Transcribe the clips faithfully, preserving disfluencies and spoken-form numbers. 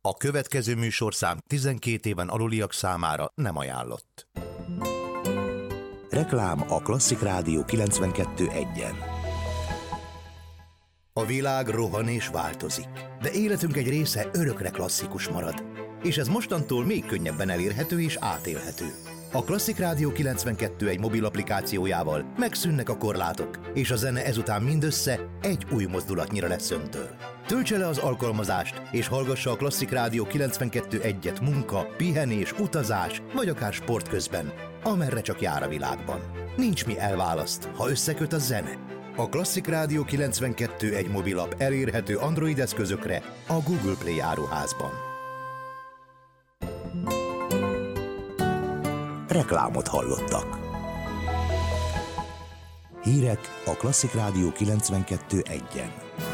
A következő műsorszám tizenkét éven aluliak számára nem ajánlott. Reklám a Klasszik Rádió kilencvenkettő egyen. A világ rohan és változik, de életünk egy része örökre klasszikus marad. És ez mostantól még könnyebben elérhető és átélhető. A Klasszik Rádió kilencvenkettő egy mobil applikációjával megszűnnek a korlátok, és a zene ezután mindössze egy új mozdulatnyira lesz öntől. Töltse le az alkalmazást, és hallgassa a Klasszik Rádió kilencvenkettő egyet munka, pihenés, utazás, vagy akár sport közben, amerre csak jár a világban. Nincs mi elválaszt, ha összeköt a zene. A Klasszik Rádió kilencvenkettő egy mobilap elérhető Android eszközökre a Google Play áruházban. Reklámot hallottak. Hírek a Klasszik Rádió kilencvenkettő egyen.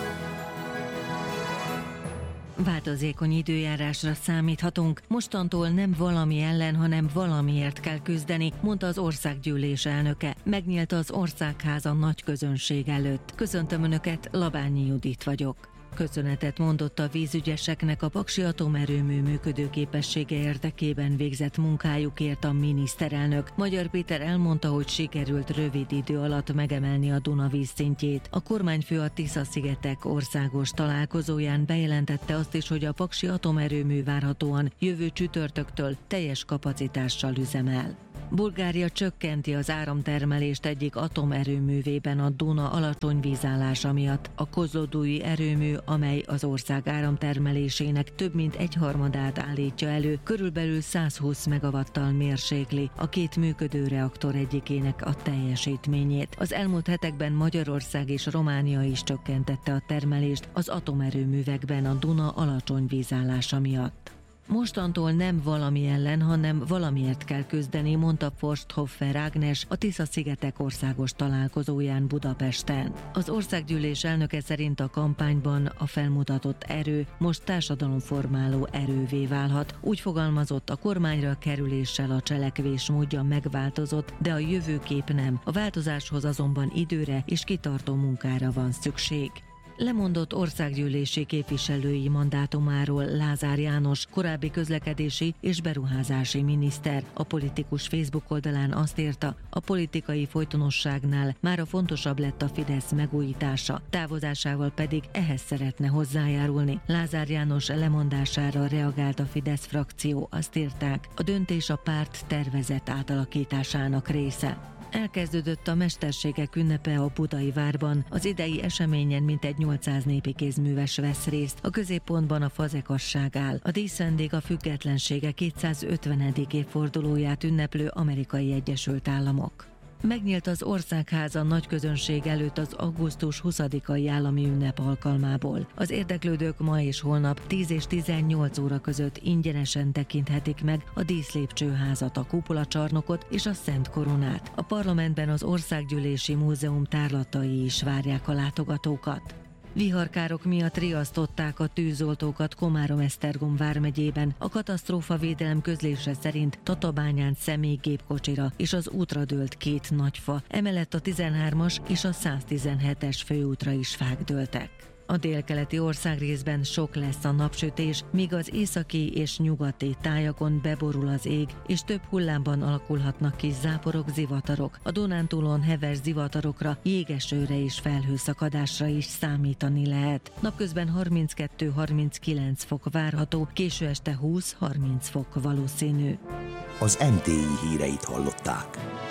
Változékony időjárásra számíthatunk. Mostantól nem valami ellen, hanem valamiért kell küzdeni, mondta az országgyűlés elnöke. Megnyílt az Országháza nagy közönség előtt. Köszöntöm Önöket, Labányi Judit vagyok. Köszönetet mondott a vízügyeseknek a Paksi atomerőmű működőképessége érdekében végzett munkájukért a miniszterelnök. Magyar Péter elmondta, hogy sikerült rövid idő alatt megemelni a Duna vízszintjét. A kormányfő a Tisza-szigetek országos találkozóján bejelentette azt is, hogy a Paksi atomerőmű várhatóan jövő csütörtöktől teljes kapacitással üzemel. Bulgária csökkenti az áramtermelést egyik atomerőművében a Duna alacsony vízállása miatt. A kozlodói erőmű, amely az ország áramtermelésének több mint egyharmadát állítja elő, körülbelül százhúsz megawattal mérsékli a két működő reaktor egyikének a teljesítményét. Az elmúlt hetekben Magyarország és Románia is csökkentette a termelést az atomerőművekben a Duna alacsony vízállása miatt. Mostantól nem valami ellen, hanem valamiért kell küzdeni, mondta Forsthoffer Ágnes a Tisza-szigetek országos találkozóján Budapesten. Az országgyűlés elnöke szerint a kampányban a felmutatott erő most társadalomformáló erővé válhat. Úgy fogalmazott, a kormányra kerüléssel a cselekvés módja megváltozott, de a jövőkép nem. A változáshoz azonban időre és kitartó munkára van szükség. Lemondott országgyűlési képviselői mandátumáról Lázár János, korábbi közlekedési és beruházási miniszter. A politikus Facebook oldalán azt írta, a politikai folytonosságnál mára fontosabb lett a Fidesz megújítása, távozásával pedig ehhez szeretne hozzájárulni. Lázár János lemondására reagált a Fidesz frakció, azt írták, a döntés a párt tervezett átalakításának része. Elkezdődött a Mesterségek ünnepe a Budai Várban. Az idei eseményen mintegy nyolcszáz népi kézműves vesz részt. A középpontban a fazekasság áll. A díszvendég a függetlensége kétszázötvenedik évfordulóját ünneplő Amerikai Egyesült Államok. Megnyílt az Országháza nagy közönség előtt az augusztus huszadikai állami ünnep alkalmából. Az érdeklődők ma és holnap tíz és tizennyolc óra között ingyenesen tekinthetik meg a díszlépcsőházat, a kupolacsarnokot és a Szent Koronát. A parlamentben az Országgyűlési Múzeum tárlatai is várják a látogatókat. Viharkárok miatt riasztották a tűzoltókat Komárom-Esztergom vármegyében. A katasztrófavédelem közlése szerint Tatabányán személygépkocsira és az útra dőlt két nagy fa. Emellett a tizenhármas és a száztizenhetes főútra is fák dőltek. A délkeleti országrészben sok lesz a napsütés, míg az északi és nyugati tájakon beborul az ég, és több hullámban alakulhatnak ki záporok, zivatarok. A Dunántúlon heves zivatarokra, jégesőre és felhőszakadásra is számítani lehet. Napközben harminckettő-harminckilenc fok várható, késő este húsz-harminc fok valószínű. Az em té i híreit hallották.